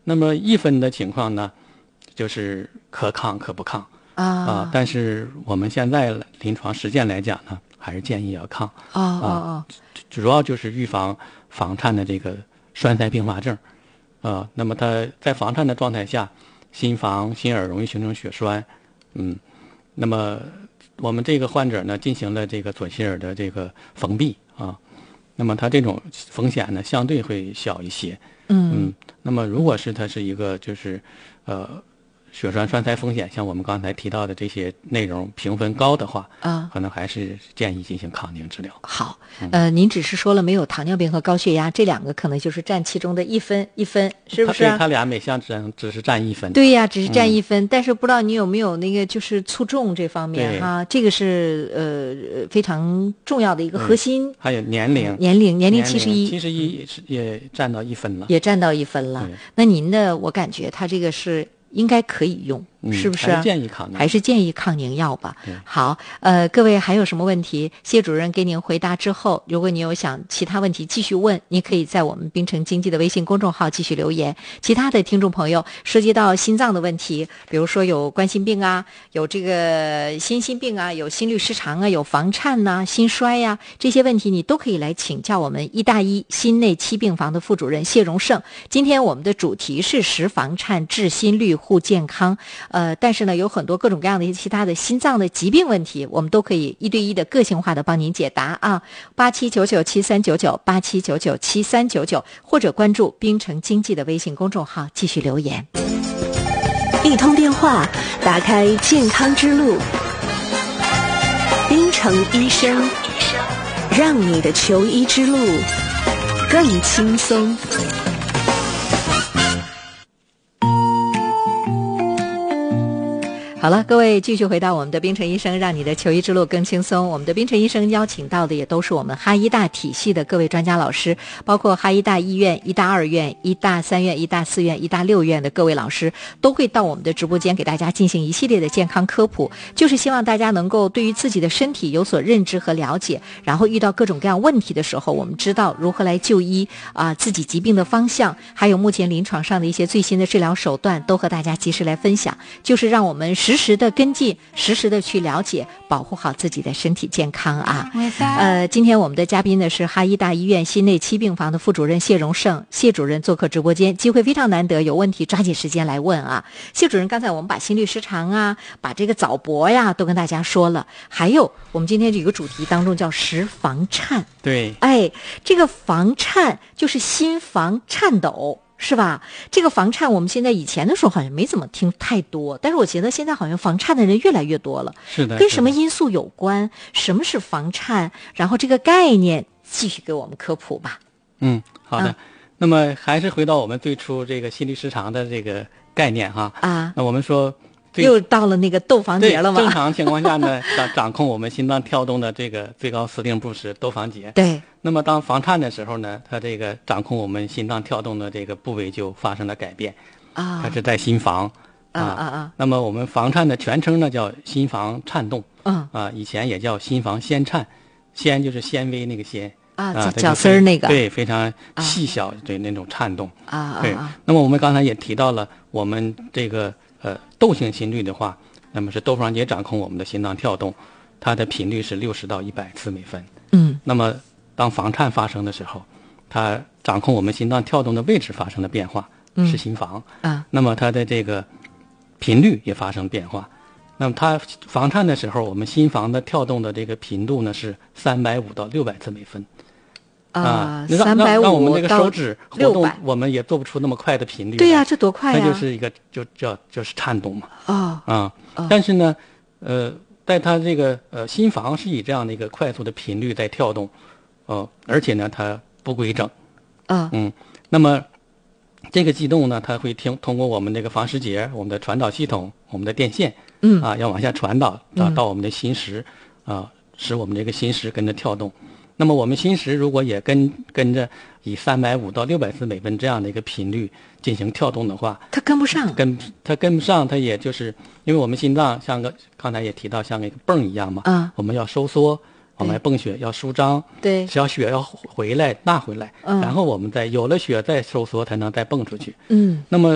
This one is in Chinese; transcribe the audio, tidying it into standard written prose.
那么1分的情况呢，就是可抗可不抗但是我们现在临床实践来讲呢，还是建议要抗主要就是预防房颤的这个栓塞并发症那么它在房颤的状态下，心房、心耳容易形成血栓那么我们这个患者呢进行了这个左心耳的这个封闭那么它这种风险呢相对会小一些那么如果是它是一个就是血栓栓塞风险像我们刚才提到的这些内容评分高的话可能还是建议进行抗凝治疗。 好，您只是说了没有糖尿病和高血压这2个可能就是占其中的1分，是不是对，它俩每项只是占1分。 对呀，只是占1分但是不知道你有没有那个就是卒中这方面这个是非常重要的一个核心。 还有年龄71也占到1分了， 也占到1分了。那您的我感觉它这个是应该可以用，是不是？还是建议抗凝药吧。好，各位还有什么问题？谢主任给您回答之后，如果你有想其他问题继续问，你可以在我们滨城经济的微信公众号继续留言。其他的听众朋友涉及到心脏的问题，比如说有冠心病有这个心病有心律失常有房颤心衰这些问题你都可以来请教我们医大医心内期病房的副主任谢荣胜。今天我们的主题是食房颤治心律护健康，但是呢，有很多各种各样的其他的心脏的疾病问题，我们都可以1对1的个性化的帮您解答8799739987997399，或者关注滨城经济的微信公众号继续留言。 一通电话打开健康之路，滨城医生，让你的求医之路更轻松。 好了，各位继续回到我们的滨城医生，让你的求医之路更轻松。我们的滨城医生邀请到的也都是我们哈医大体系的各位专家老师，包括哈医大医院、医大2院、医大3院、医大4院、医大6院的各位老师，都会到我们的直播间给大家进行一系列的健康科普，就是希望大家能够对于自己的身体有所认知和了解，然后遇到各种各样问题的时候，我们知道如何来就医自己疾病的方向，还有目前临床上的一些最新的治疗手段，都和大家及时来分享，就是让我们实时的跟进，实时的去了解，保护好自己的身体健康今天我们的嘉宾呢是哈医大医院心内期病房的副主任谢荣胜，谢主任做客直播间，机会非常难得，有问题抓紧时间来问谢主任，刚才我们把心律失常把这个早搏都跟大家说了，还有我们今天这个主题当中叫食房颤。 对， 这个房颤就是心房颤抖，是吧？这个房颤我们现在以前的时候好像没怎么听太多，但是我觉得现在好像房颤的人越来越多了。 是的。 跟什么因素有关？什么是房颤？然后这个概念继续给我们科普吧。 好的。那么还是回到我们最初这个心律失常的这个概念那我们说又到了那个窦房结了吗？ 正常情况下呢掌控我们心脏跳动的这个最高司令部是窦房结。 对。 那么当房颤的时候呢，它这个掌控我们心脏跳动的这个部位就发生了改变它是在心房那么我们房颤的全称呢叫心房颤动以前也叫心房纤颤，纤就是纤维那个纤角丝儿那个， 对，非常细小对那种颤动对。那么我们刚才也提到了，我们这个窦性心律的话，那么是窦房结掌控我们的心脏跳动，它的频率是60到100次每分。那么当房颤发生的时候，它掌控我们心脏跳动的位置发生了变化，是心房那么它的这个频率也发生变化。那么它房颤的时候，我们心房的跳动的这个频度呢是350到600次每分 350 让我们这个手指活动，我们也做不出那么快的频率。 对呀，这多快呀！ 那就是一个就是颤动嘛。但是呢，在它这个心房是以这样的一个快速的频率在跳动，而且呢它不规整。那么这个悸动呢，它会通过我们这个房室结、我们的传导系统、我们的电线，要往下传导到我们的心室，使我们这个心室跟着跳动。那么我们心室如果也跟着以350到600次每分这样的一个频率进行跳动的话， 它跟不上， 它也就是因为我们心脏像刚才也提到像一个泵一样嘛，我们要收缩，我们泵血要舒张， 对， 只要血要回来纳回来，然后我们再有了血再收缩才能再泵出去。那么